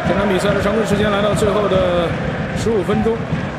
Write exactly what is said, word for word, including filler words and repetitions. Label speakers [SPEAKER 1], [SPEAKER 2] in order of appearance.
[SPEAKER 1] 这场比赛的常规时间来到最后的十五分钟。